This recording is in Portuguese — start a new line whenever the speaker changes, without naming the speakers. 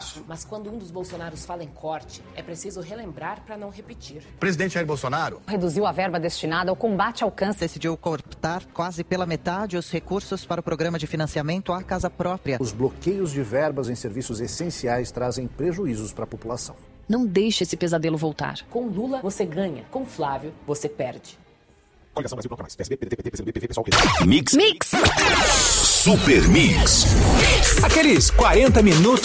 acho.
Mas quando um dos Bolsonaros fala em corte, é preciso relembrar para não repetir.
Presidente Jair Bolsonaro
reduziu a verba destinada ao combate ao câncer.
Decidiu cortar quase pela metade os recursos para o programa de financiamento à casa própria.
Os bloqueios de verbas em serviços essenciais trazem prejuízos para a população.
Não deixe esse pesadelo voltar.
Com Lula, você ganha. Com Flávio, você perde.
Coligação Brasil Bloco Mais. PSB, PDT, PT, PCdoB, PV, PSOL,
Mix. Super Mix.
Aqueles 40 minutos